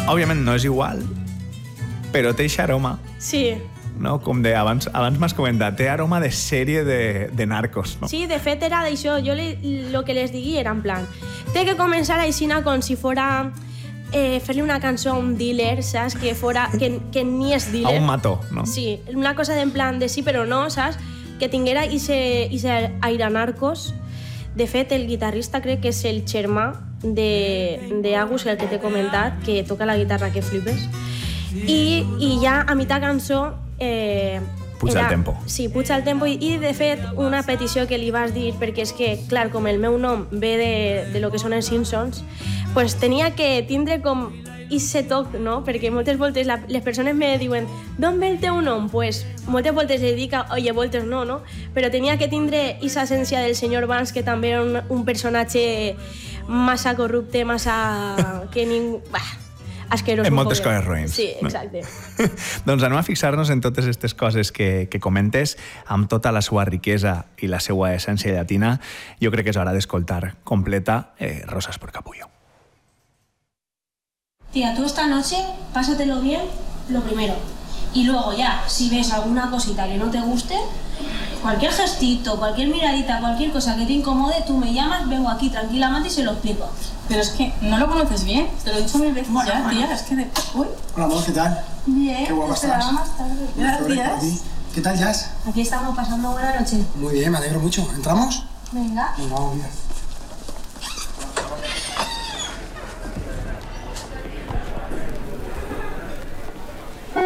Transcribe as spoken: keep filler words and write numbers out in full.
òbviament no és igual, però té aquest aroma. Sí. No? Com de, abans, abans m'has comentat, té aroma de sèrie de, de narcos, no? Sí, de fet era d'això. Jo el que les digui era en plan, té que començar aixina com si fora eh, fer-li una cançó a un dealer, saps? Que, fora, que, que ni és dealer. A un mató, no? Sí, una cosa d'en plan de sí però no, saps? Que tinguera ese, ese aire narcos. De fet, el guitarrista crec que és el germà de, de Agus, el que t'he comentat, que toca la guitarra que flipes. I, i ja a mitjà cançó eh, puja era, el tempo. Sí, puja el tempo i, i de fet una petició que li vas dir, perquè és que, clar, com el meu nom ve de, de lo que són els Simpsons, pues tenia que tindre com ese toc, no? Perquè moltes voltes la, les persones me diuen d'on ve el teu nom? Pues moltes voltes li dic, oye, voltes no, no? Però tenia que tindre esa essència del senyor Vance, que també era un, un personatge massa corrupte, massa... que ningú... Bah, asqueroso. En moltes coses roïns. Sí, exacte. No? Doncs anem a fixar-nos en totes aquestes coses que, que comentes, amb tota la seva riquesa i la seva essència llatina. Jo crec que és hora d'escoltar completa eh, Rosas por Capullo. Tía, tú esta noche pásatelo bien, lo primero. Y luego ya, si ves alguna cosita que no te guste, cualquier gestito, cualquier miradita, cualquier cosa que te incomode, tú me llamas, vengo aquí tranquilamente y se lo explico. Pero es que no lo conoces bien, te lo he dicho mil veces bueno, ya, bueno. Tía, es que de... Uy. Hola, amor, ¿qué tal? Bien, qué guapa estás. Más tarde. Gracias. ¿Qué tal, Jazz? Aquí estamos pasando buena noche. Muy bien, me alegro mucho. ¿Entramos? Venga. Venga, vamos, mira.